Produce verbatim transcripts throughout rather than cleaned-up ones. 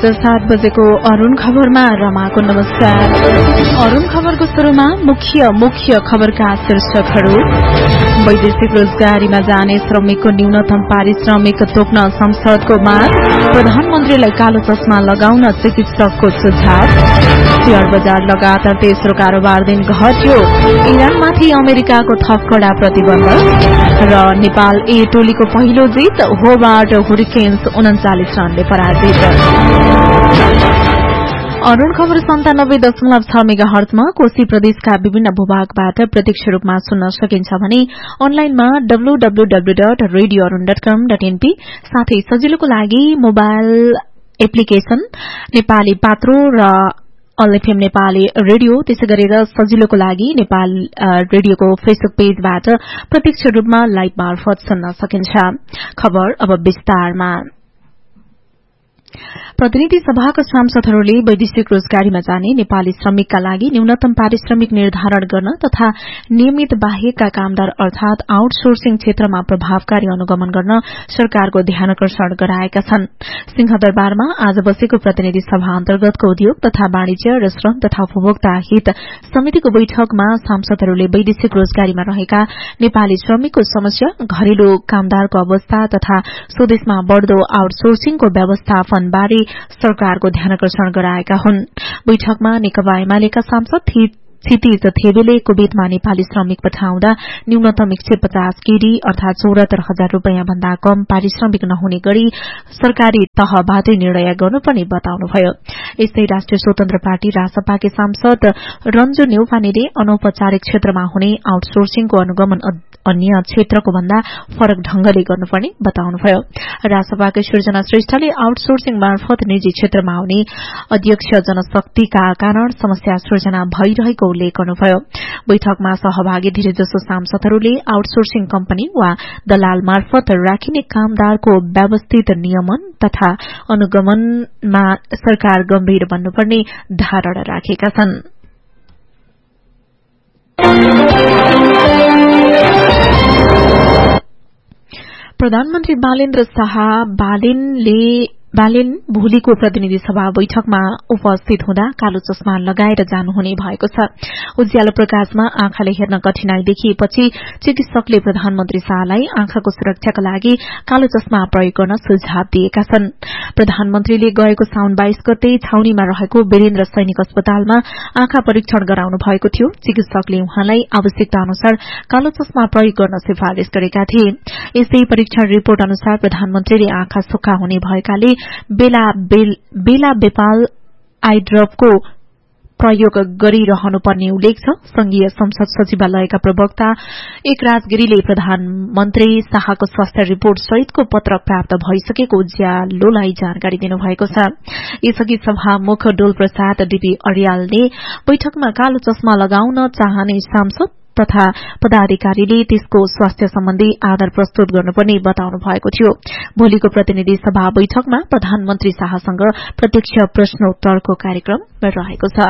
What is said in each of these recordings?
साँझ सात बजेको अरुण खबरमा रमाको नमस्कार। अरुण खबरको शुरूमा मुख्य मुख्य खबरका शीर्षकहरू। वैदेशिक रोजगारीमा जाने श्रमिकको न्यूनतम पारिश्रमिक तोक्न संसदको माग, प्रधानमन्त्रीलाई कालो चस्मा लगाउन चिकित्सकको सुझाव। शेयर बजार लगातार तेस्रो कारोबार दिन घट्यो, इरानमाथि अमेरिकाको थप कड़ा प्रतिबन्ध र नेपाल ए टोलीको पहिलो जित, होबार्ट हुरिकेन्स उन्चालिस रनले पराजित। अरुण खबर सन्तानब्बे दशमलव छ मेगा हर्जमा कोशी प्रदेशका विभिन्न भूभागबाट प्रत्यक्ष रूपमा सुन्न सकिन्छ भने अनलाइनमा W W W dot radio Arun dot कम डट एनपी, साथै सजिलोको लागि मोबाइल एप्लिकेशन नेपाली पात्रो र अल एफएम नेपाली रेडियो, त्यसै गरेर सजिलोको लागि नेपाल रेडियोको फेसबुक पेजबाट प्रत्यक्ष रूपमा लाइभ मार्फत सुन्न सकिन्छ। खबर अब विस्तारमा। प्रतिनिधि सभाका सांसदहरूले वैदेशिक रोजगारीमा जाने नेपाली श्रमिकका लागि न्यूनतम पारिश्रमिक निर्धारण गर्न तथा नियमित बाहेकका कामदार अर्थात आउटसोर्सिङ क्षेत्रमा प्रभावकारी अनुगमन गर्न सरकारको ध्यानाकर्षण गराएका छन्। सिंहदरबारमा आज बसेको प्रतिनिधि सभा अन्तर्गतको उद्योग तथा वाणिज्य र श्रम तथा उपभोक्ता हित समितिको बैठकमा सांसदहरूले वैदेशिक रोजगारीमा रहेका नेपाली श्रमिकको समस्या, घरेलु कामदारको अवस्था तथा स्वदेशमा बढ़दो आउटसोर्सिङको व्यवस्थापन बारे सरकारको ध्यानाकर्षण गराएका हुन्। बैठकमा नेकपा एमालेका सांसद क्षितिज थेबेले कुवेतमा नेपाली श्रमिक पठाउँदा न्यूनतम एक सय पचास केडी अर्थात चौरात्तर हजार रूपियाँ भन्दा कम पारिश्रमिक नहुने गरी सरकारी तहबाटै निर्णय गर्नुपर्ने बताउनुभयो। यस्तै राष्ट्रिय स्वतन्त्र पार्टी रासपाके सांसद रञ्जु न्यौपानेले अनौपचारिक क्षेत्रमा हुने आउटसोर्सिङको अनुगमन अन्य क्षेत्रको भन्दा फरक ढंगले गर्नुपर्ने बताउनुभयो। रासपाका सृजना श्रेष्ठले आउटसोर्सिङ मार्फत निजी क्षेत्रमा आउने अध्यक्ष जनशक्तिका कारण समस्या सृजना भइरहेको उल्लेख गर्नुभयो। बैठकमा सहभागी धेरैजसो सांसदहरूले आउटसोर्सिङ कम्पनी वा दलाल मार्फत राखिने कामदारको व्यवस्थित नियमन तथा अनुगमनमा सरकार गम्भीर बन्नुपर्ने धारणा राखेका छन्। प्रधानमन्त्री बालेन्द्र शाह बालेनले बालेन भोलिको प्रतिनिधि सभा बैठकमा उपस्थित हुँदा कालो चस्मा लगाएर जानुहुने भएको छ। उज्यालो प्रकाशमा आँखाले हेर्न कठिनाई देखिएपछि चिकित्सकले प्रधानमन्त्री शाहलाई आँखाको सुरक्षाका लागि कालो चस्मा प्रयोग गर्न सुझाव दिएका छन्। प्रधानमन्त्रीले गएको साउन बाइस गते छाउनीमा रहेको वीरेन्द्र सैनिक अस्पतालमा आँखा परीक्षण गराउनु भएको थियो। चिकित्सकले उहाँलाई आवश्यकता अनुसार कालो चस्मा प्रयोग गर्न सिफारिश गरेका थिए। यसै परीक्षण रिपोर्ट अनुसार प्रधानमन्त्रीले आँखा सुक्खा हुने भएकाले बेला बेल, बेला बेपाल आइड्रपको प्रयोग गरिरहनुपर्ने उल्लेख छ। संघीय संसद सचिवालयका प्रवक्ता एकराज गिरीले प्रधानमन्त्री शाहको स्वास्थ्य रिपोर्ट सहितको पत्र प्राप्त भइसकेको उज्यालोलाई जानकारी दिनुभएको छ। यसअघि सभामुख डोल प्रसाद डीपी अर्यालले बैठकमा कालो चस्मा लगाउन चाहने सांसद तथा पदाधिकारीले त्यसको स्वास्थ्य सम्बन्धी आधार प्रस्तुत गर्नुपर्ने बताउनु भएको थियो। भोलिको प्रतिनिधि सभा बैठकमा प्रधानमन्त्री शाहसँग प्रत्यक्ष प्रश्नोत्तरको कार्यक्रम रहेको छ।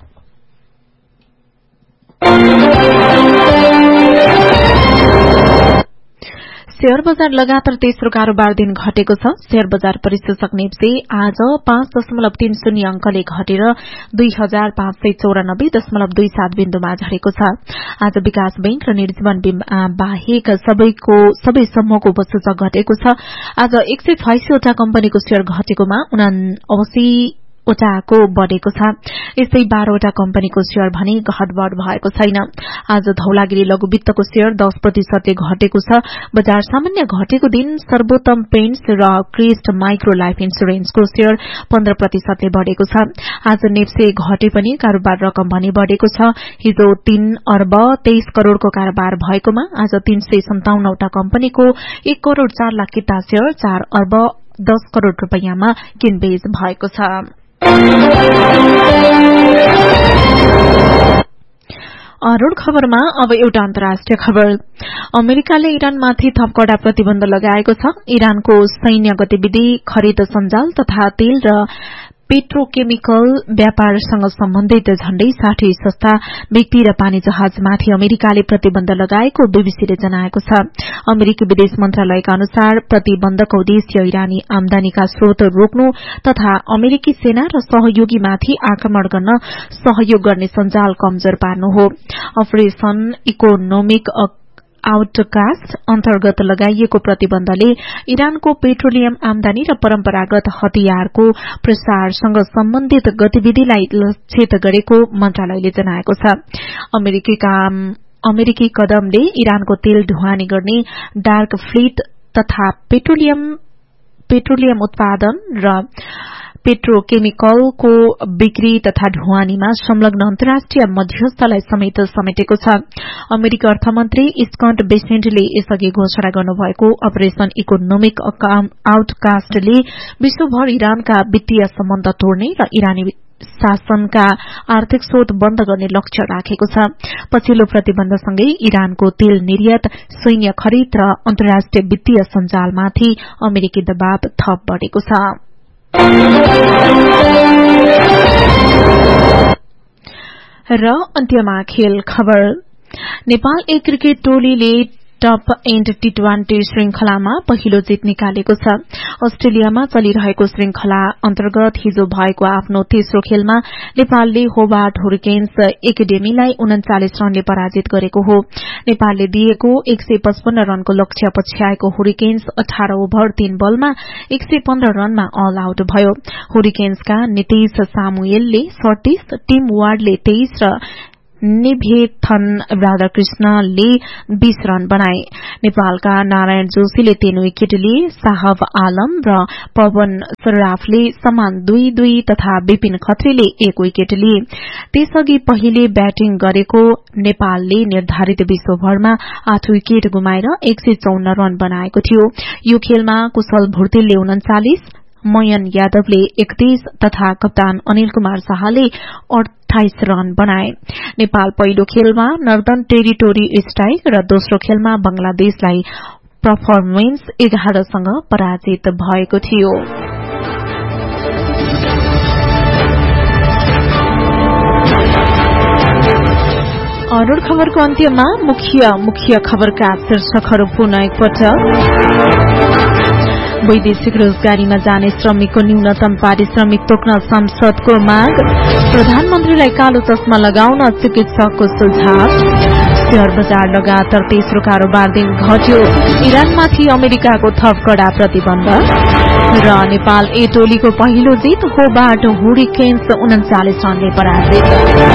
शेयर बजार लगातार तेस्रो कारोबार दिन घटेको छ। शेयर बजार परिसूचक नेप्से आज पाँच दशमलव तीन शून्य अंकले घटेर दुई हजार पाँच सय चौरानब्बे दशमलव दुई सात बिन्दुमा झरेको छ। आज विकास बैंक र निर्जीवन बाहेक सबैको सबै समूहको उपसूचक घटेको छ। आज एक सय छयासीवटा कम्पनीको शेयर घटेकोमा उनासी वटाको बढ़ेको छ। यस्तै बाह्रवटा कम्पनीको शेयर भने घटबढ़ भएको छैन। आज धौलागिरी लघु वित्तको शेयर दस प्रतिशतले घटेको छ। बजार सामान्य घटेको दिन सर्वोत्तम पेन्ट्स र क्रेस्ट माइक्रो लाइफ इन्सुरेन्सको शेयर पन्ध्र प्रतिशतले बढ़ेको छ। आज नेप्से घटे पनि कारोबार रकम भने बढ़ेको छ। हिजो तीन अर्ब तेइस करोड़को कारोबार भएकोमा आज तीन सय सन्ताउन्नवटा कम्पनीको एक करोड़ चार लाख किता शेयर चार अर्ब दस करोड़ रूपियाँमा किनबेच भएको छ। अरुण खबरमा अब एउटा अन्तर्राष्ट्रिय खबर। अमेरिकाले इरानमाथि थप कड़ा प्रतिबन्ध लगाएको छ। इरानको सैन्य गतिविधि, खरिद सञ्जाल तथा तेल र पेट्रोकेमिकल व्यापारसँग सम्बन्धित झण्डै साठी सस्ता व्यक्ति र पानी जहाजमाथि अमेरिकाले प्रतिबन्ध लगाएको बीबीसीले जनाएको छ। अमेरिकी विदेश मन्त्रालयका अनुसार प्रतिबन्धको उद्देश्य इरानी आमदानीका स्रोत रोक्नु तथा अमेरिकी सेना र सहयोगीमाथि आक्रमण गर्न सहयोग गर्ने सञ्जाल कमजोर पार्नु हो। अपरेशन इकोनोमिक आउटकास्ट अन्तर्गत लगाइएको प्रतिबन्धले इरानको पेट्रोलियम आमदानी र परम्परागत हतियारको प्रसारसँग सम्बन्धित गतिविधिलाई लक्षित गरेको मन्त्रालयले जनाएको छ। अमेरिकी कदमले इरानको तेल ढुवानी गर्ने डार्क फ्लीट तथा पेट्रोलियम पेट्रोलियम उत्पादन र पेट्रोकेमिकलको बिक्री तथा ढुवानीमा संलग्न अन्तर्राष्ट्रिय मध्यस्थलाई समेत समेटेको छ। अमेरिकी अर्थमन्त्री स्कट बेसेन्टले यसअघि घोषणा गर्नुभएको अपरेशन इकोनोमिक आउटकास्टले विश्वभर इरानका वित्तीय सम्बन्ध तोड्ने र इरानी शासनका आर्थिक स्रोत बन्द गर्ने लक्ष्य राखेको छ। पछिल्लो प्रतिबन्धसँगै इरानको तेल निर्यात, सैन्य खरिद र अन्तर्राष्ट्रिय वित्तीय सञ्जालमाथि अमेरिकी दबाव थप बढ़ेको छ। र अन्त्यमा खेल खबर। नेपाल ए क्रिकेट टोलीले टप एण्ड टी ट्वेन्टी श्रृंखलामा पहिलो जित निकालेको छ। अस्ट्रेलियामा चलिरहेको श्रृंखला अन्तर्गत हिजो भएको आफ्नो तेस्रो खेलमा नेपालले होबार्ट हुरिकेन्स एकाडेमीलाई उन्चालिस रनले पराजित गरेको हो। नेपालले दिएको एक सय पचपन्न रनको लक्ष्य पछ्याएको हुरिकेन्स अठार ओभर तीन बलमा एक सय पन्ध्र रनमा अल आउट भयो। हुरिकेन्सका नीतिश सामुएलले सड़तीस, टिम वार्डले तेइस र निभेथन राधाकृष्णले बीस रन बनाए। नेपालका नारायण जोशीले तीन विकेट लिए। साहब आलम र पवन सराफले समान दुई दुई तथा विपिन खत्रीले एक विकेट लिए। त्यसअघि पहिले ब्याटिङ गरेको नेपालले निर्धारित बीस ओभरमा आठ विकेट गुमाएर एक सय चौन्न रन बनाएको थियो। यो खेलमा कुशल भुर्तेलले उन्चालिस, मयन यादवले एकतीस तथा कप्तान अनिल कुमार शाहले अठाइस रन बनाए। नेपाल पहिलो खेलमा नर्दर्न टेरिटोरी स्ट्राइक र दोस्रो खेलमा बंगलादेशलाई परफर्मेन्स एघारसँग पराजित भएको थियो। अरूण खबरको अन्त्यमा मुख्य मुख्य खबरका शीर्षकहरू पुनः एकपटक। वैदेशिक रोजगारीमा जाने श्रमिकको न्यूनतम पारिश्रमिक तोक्न संसदको माग। प्रधानमन्त्रीलाई कालो चस्मा लगाउन चिकित्सकको सुझाव। शेयर बजार लगातार तेस्रो कारोबार दिन घट्यो। इरानमाथि अमेरिकाको थप कड़ा प्रतिबन्ध। र नेपाल ए टोलीको पहिलो जित, होबार्ट हुरिकेन्स उन्चालिस रनले पराजित।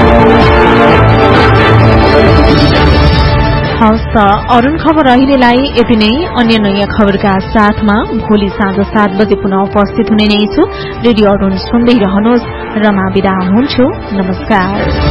हवस् त अरूण खबर अहिलेलाई यति नै। अन्य नयाँ खबरका साथमा भोलि साँझ सात बजे पुनः उपस्थित हुने नै छु। रेडियो अरूण सुन्दै रहनुहोस्। रमा बिदा हुन्छु। नमस्कार।